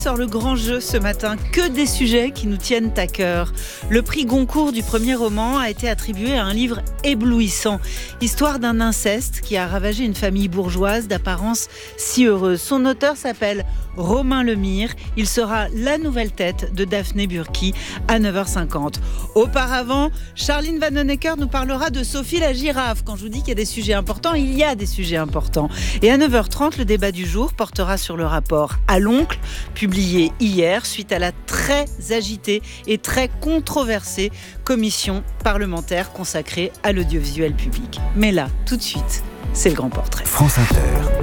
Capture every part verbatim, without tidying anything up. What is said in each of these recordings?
Sur le grand jeu ce matin, que des sujets qui nous tiennent à cœur. Le prix Goncourt du premier roman a été attribué à un livre éblouissant. Histoire d'un inceste qui a ravagé une famille bourgeoise d'apparence si heureuse. Son auteur s'appelle Romain Lemire. Il sera la nouvelle tête de Daphné Burki à neuf heures cinquante. Auparavant, Charline Vanhoenacker nous parlera de Sophie la girafe. Quand je vous dis qu'il y a des sujets importants, il y a des sujets importants. Et à neuf heures trente, le débat du jour portera sur le rapport à l'oncle, publié hier suite à la très agitée et très controversée commission parlementaire consacrée à l'audiovisuel public. Mais là, tout de suite, c'est le grand portrait. France Inter.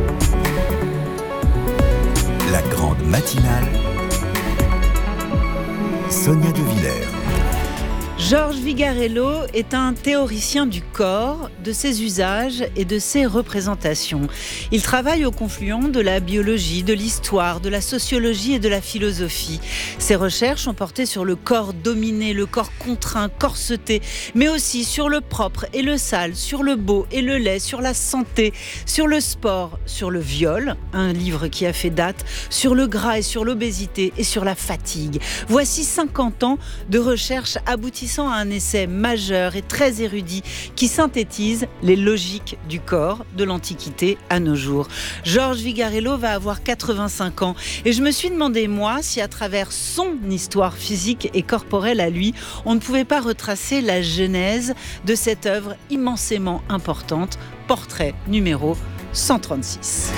La grande matinale. Sonia De Villers. Georges Vigarello est un théoricien du corps, de ses usages et de ses représentations. Il travaille au confluent de la biologie, de l'histoire, de la sociologie et de la philosophie. Ses recherches ont porté sur le corps dominé, le corps contraint, corseté, mais aussi sur le propre et le sale, sur le beau et le laid, sur la santé, sur le sport, sur le viol, un livre qui a fait date, sur le gras et sur l'obésité et sur la fatigue. Voici cinquante ans de recherches abouties à un essai majeur et très érudit qui synthétise les logiques du corps de l'Antiquité à nos jours. Georges Vigarello va avoir quatre-vingt-cinq ans et je me suis demandé, moi, si à travers son histoire physique et corporelle à lui, on ne pouvait pas retracer la genèse de cette œuvre immensément importante, portrait numéro cent trente-six.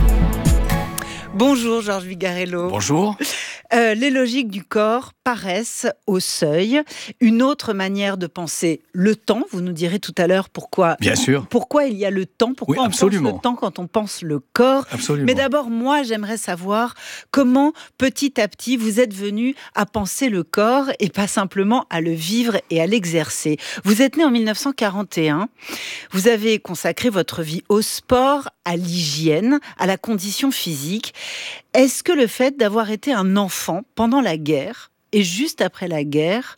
Bonjour Georges Vigarello. Bonjour. Euh, les logiques du corps paraissent au seuil. Une autre manière de penser le temps, vous nous direz tout à l'heure pourquoi, Bien sûr. pourquoi il y a le temps, pourquoi oui, on pense le temps quand on pense le corps. Absolument. Mais d'abord, moi, j'aimerais savoir comment, petit à petit, vous êtes venu à penser le corps et pas simplement à le vivre et à l'exercer. Vous êtes né en dix-neuf cent quarante et un. Vous avez consacré votre vie au sport, à l'hygiène, à la condition physique. Est-ce que le fait d'avoir été un enfant pendant la guerre et juste après la guerre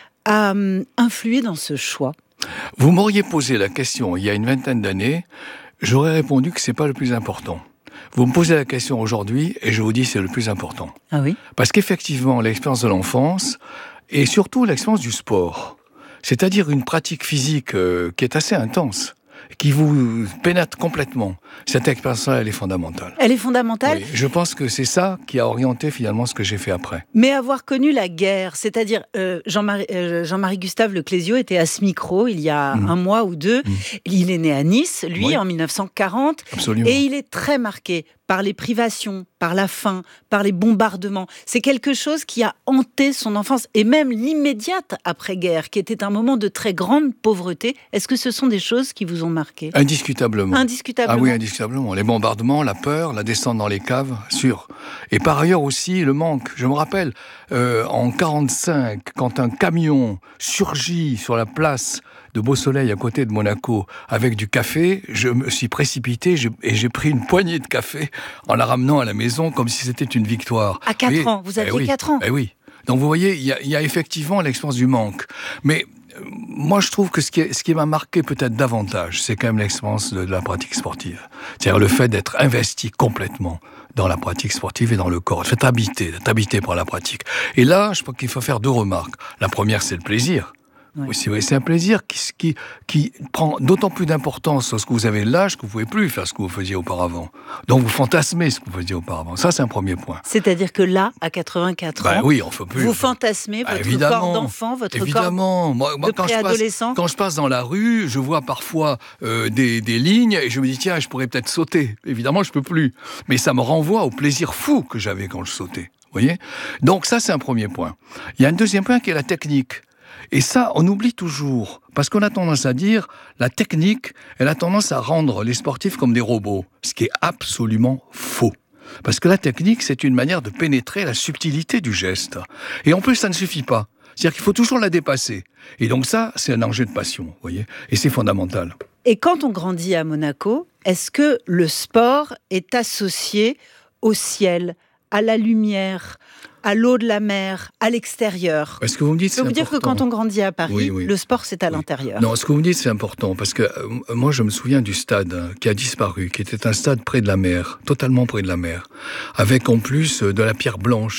a hum, influé dans ce choix ? Vous m'auriez posé la question il y a une vingtaine d'années, j'aurais répondu que c'est pas le plus important. Vous me posez la question aujourd'hui et je vous dis c'est le plus important. Ah oui ? Parce qu'effectivement, l'expérience de l'enfance et surtout l'expérience du sport, c'est-à-dire une pratique physique euh, qui est assez intense, qui vous pénètre complètement. Cette expérience-là, elle est fondamentale. Elle est fondamentale ? Oui, je pense que c'est ça qui a orienté finalement ce que j'ai fait après. Mais avoir connu la guerre, c'est-à-dire euh, Jean-Marie, euh, Jean-Marie Gustave Leclésio était à ce micro il y a mmh. un mois ou deux. Mmh. Il est né à Nice, lui, oui. en dix-neuf cent quarante. Absolument. Et il est très marqué par les privations, par la faim, par les bombardements. C'est quelque chose qui a hanté son enfance, et même l'immédiate après-guerre, qui était un moment de très grande pauvreté. Est-ce que ce sont des choses qui vous ont marqué ? Indiscutablement. Indiscutablement. Ah oui, indiscutablement. Les bombardements, la peur, la descente dans les caves, sûr. Et par ailleurs aussi, le manque. Je me rappelle, euh, en quarante-cinq, quand un camion surgit sur la place de Beau-Soleil à côté de Monaco avec du café, je me suis précipité je, et j'ai pris une poignée de café en la ramenant à la maison comme si c'était une victoire. À quatre ans, vous aviez eh oui, quatre ans. Eh oui. Donc vous voyez, il y a, y a effectivement l'expérience du manque. Mais euh, moi je trouve que ce qui, est, ce qui m'a marqué peut-être davantage, c'est quand même l'expérience de, de la pratique sportive. C'est-à-dire le fait d'être investi complètement dans la pratique sportive et dans le corps, d'être habité, d'être habité par la pratique. Et là, je crois qu'il faut faire deux remarques. La première, c'est le plaisir. Oui. Oui, c'est, oui, c'est un plaisir qui, qui, qui prend d'autant plus d'importance lorsque vous avez l'âge que vous ne pouvez plus faire ce que vous faisiez auparavant. Donc vous fantasmez ce que vous faisiez auparavant. Ça, c'est un premier point. C'est-à-dire que là, à quatre-vingt-quatre ben ans, oui, on peut plus, vous on fantasmez ben votre évidemment, corps d'enfant, votre évidemment. corps moi, moi, de quand préadolescent. Je passe, quand je passe dans la rue, je vois parfois euh, des, des lignes et je me dis, tiens, je pourrais peut-être sauter. Évidemment, je ne peux plus. Mais ça me renvoie au plaisir fou que j'avais quand je sautais. Vous voyez ? Donc ça, c'est un premier point. Il y a un deuxième point qui est la technique. Et ça, on oublie toujours, parce qu'on a tendance à dire, la technique, elle a tendance à rendre les sportifs comme des robots, ce qui est absolument faux. Parce que la technique, c'est une manière de pénétrer la subtilité du geste. Et en plus, ça ne suffit pas. C'est-à-dire qu'il faut toujours la dépasser. Et donc ça, c'est un enjeu de passion, vous voyez, et c'est fondamental. Et quand on grandit à Monaco, est-ce que le sport est associé au ciel, à la lumière, à l'eau de la mer, à l'extérieur. Ce que vous me dites, c'est important. Je peux vous dire que quand on grandit à Paris, oui, oui. le sport, c'est à oui. l'intérieur. Non, ce que vous me dites, c'est important, parce que euh, moi, je me souviens du stade hein, qui a disparu, qui était un stade près de la mer, totalement près de la mer, avec en plus euh, de la pierre blanche.